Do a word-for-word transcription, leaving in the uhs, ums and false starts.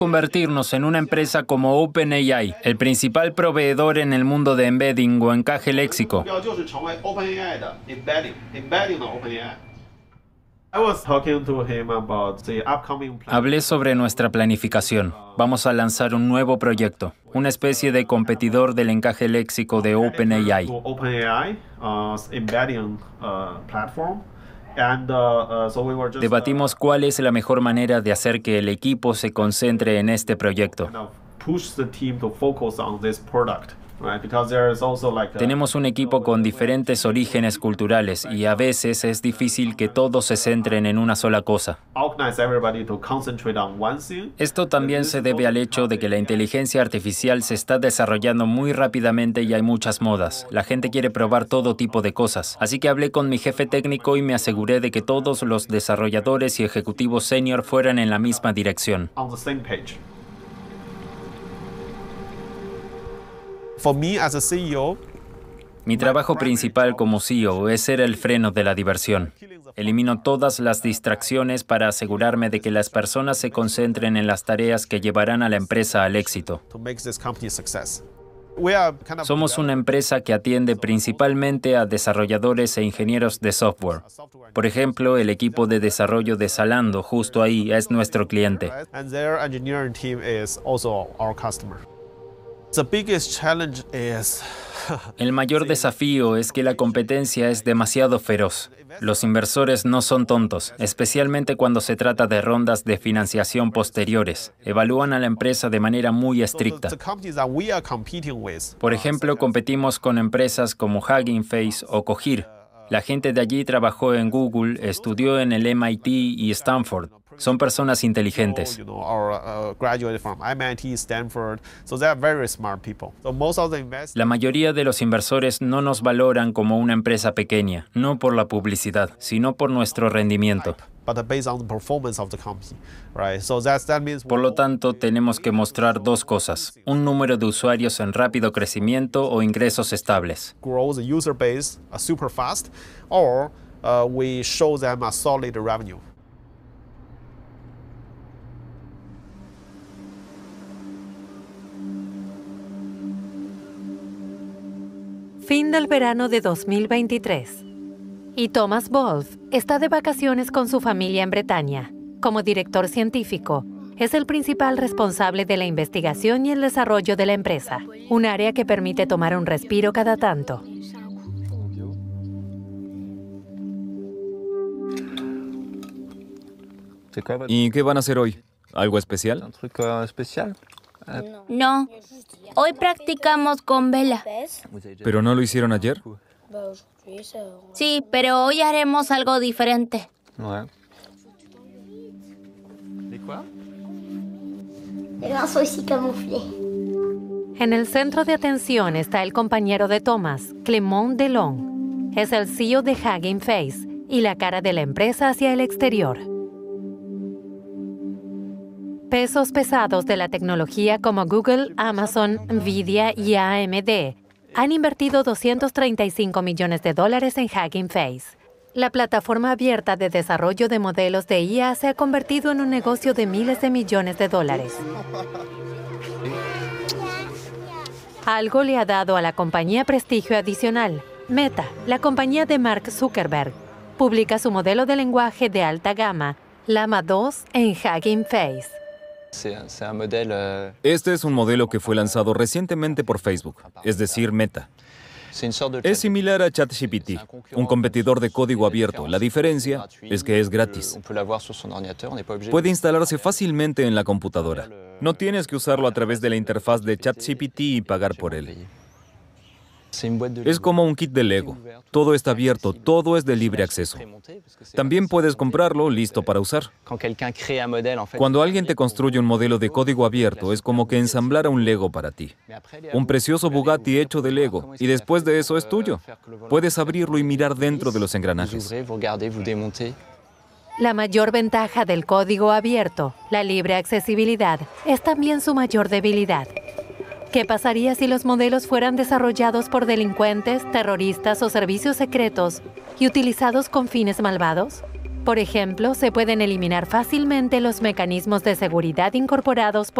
Convertirnos en una empresa como OpenAI, el principal proveedor en el mundo de embedding o encaje léxico. Hablé sobre nuestra planificación. Vamos a lanzar un nuevo proyecto, una especie de competidor del encaje léxico de OpenAI. Debatimos cuál es la mejor manera de hacer que el equipo se concentre en este proyecto. Tenemos un equipo con diferentes orígenes culturales y a veces es difícil que todos se centren en una sola cosa. Esto también se debe al hecho de que la inteligencia artificial se está desarrollando muy rápidamente y hay muchas modas. La gente quiere probar todo tipo de cosas. Así que hablé con mi jefe técnico y me aseguré de que todos los desarrolladores y ejecutivos senior fueran en la misma dirección. Mi trabajo principal como C E O es ser el freno de la diversión. Elimino todas las distracciones para asegurarme de que las personas se concentren en las tareas que llevarán a la empresa al éxito. Somos una empresa que atiende principalmente a desarrolladores e ingenieros de software. Por ejemplo, el equipo de desarrollo de Zalando, justo ahí, es nuestro cliente. El mayor desafío es que la competencia es demasiado feroz. Los inversores no son tontos, especialmente cuando se trata de rondas de financiación posteriores. Evalúan a la empresa de manera muy estricta. Por ejemplo, competimos con empresas como Hugging Face o Cohere. La gente de allí trabajó en Google, estudió en el M I T y Stanford. Son personas inteligentes. La mayoría de los inversores no nos valoran como una empresa pequeña, no por la publicidad, sino por nuestro rendimiento. Por lo tanto, tenemos que mostrar dos cosas: un número de usuarios en rápido crecimiento o ingresos estables. Fin del verano de dos mil veintitrés. Y Thomas Wolf está de vacaciones con su familia en Bretaña. Como director científico, es el principal responsable de la investigación y el desarrollo de la empresa, un área que permite tomar un respiro cada tanto. ¿Y qué van a hacer hoy? ¿Algo especial? No, hoy practicamos con vela. ¿Pero no lo hicieron ayer? Sí, pero hoy haremos algo diferente. En el centro de atención está el compañero de Thomas, Clément Delon. Es el C E O de Hugging Face y la cara de la empresa hacia el exterior. Pesos pesados de la tecnología como Google, Amazon, Nvidia y A M D han invertido doscientos treinta y cinco millones de dólares en Hugging Face. La plataforma abierta de desarrollo de modelos de I A se ha convertido en un negocio de miles de millones de dólares. Algo le ha dado a la compañía prestigio adicional. Meta, la compañía de Mark Zuckerberg, publica su modelo de lenguaje de alta gama, Llama dos, en Hugging Face. Este es un modelo que fue lanzado recientemente por Facebook, es decir, Meta. Es similar a ChatGPT, un competidor de código abierto. La diferencia es que es gratis. Puede instalarse fácilmente en la computadora. No tienes que usarlo a través de la interfaz de ChatGPT y pagar por él. Es como un kit de Lego. Todo está abierto, todo es de libre acceso. También puedes comprarlo listo para usar. Cuando alguien te construye un modelo de código abierto, es como que ensamblara un Lego para ti. Un precioso Bugatti hecho de Lego, y después de eso es tuyo. Puedes abrirlo y mirar dentro de los engranajes. La mayor ventaja del código abierto, la libre accesibilidad, es también su mayor debilidad. ¿Qué pasaría si los modelos fueran desarrollados por delincuentes, terroristas o servicios secretos y utilizados con fines malvados? Por ejemplo, se pueden eliminar fácilmente los mecanismos de seguridad incorporados por